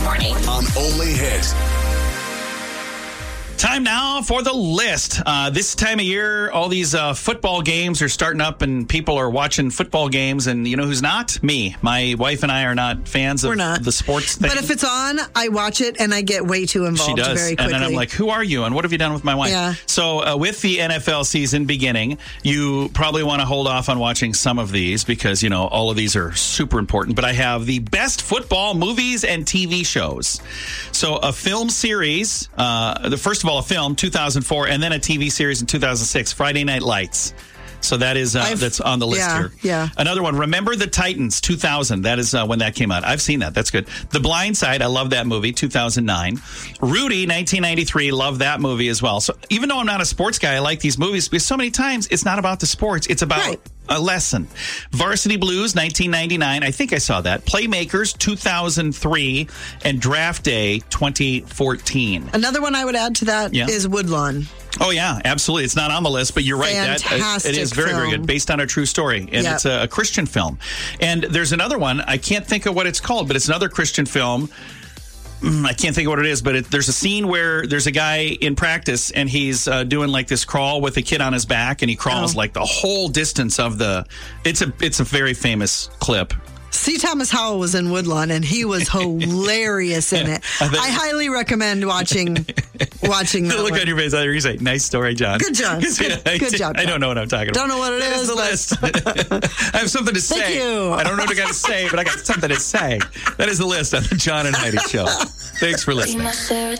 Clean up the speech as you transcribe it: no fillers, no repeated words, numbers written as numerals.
morning. On Only Hit. Time now for the list. This time of year, all these football games are starting up and people are watching football games. And you know who's not? Me. My wife and I are not fans of the sports thing. But if it's on, I watch it and I get way too involved very quickly. And then I'm like, who are you? And what have you done with my wife? Yeah. So with the NFL season beginning, you probably want to hold off on watching some of these because, you know, all of these are super important. But I have the best football movies and TV shows. So a film series, first of all, a film, 2004, and then a TV series in 2006, Friday Night Lights. So that is that's on the list here. Yeah. Another one, Remember the Titans, 2000. That is when that came out. I've seen that. That's good. The Blind Side, I love that movie, 2009. Rudy, 1993, love that movie as well. So even though I'm not a sports guy, I like these movies because so many times it's not about the sports. It's about a lesson. Varsity Blues, 1999. I think I saw that. Playmakers, 2003. And Draft Day, 2014. Another one I would add to that is Woodlawn. Oh, yeah, absolutely. It's not on the list, but you're right. Fantastic it is very, very good, based on a true story. And it's a Christian film. And there's another one. I can't think of what it's called, but it's another Christian film. I can't think of what it is, but there's a scene where there's a guy in practice and he's doing like this crawl with a kid on his back, and he crawls like the whole distance of the. It's a very famous clip. C. Thomas Howell was in Woodlawn, and he was hilarious in it. I highly recommend watching that. The look on your face, you say, nice story, John. Good job. Good job. I don't know what I'm talking about. Don't know what it is. The list. I have something to say. Thank you. I don't know what I got to say, but I got something to say. That is the list on the John and Heidi Show. Thanks for listening.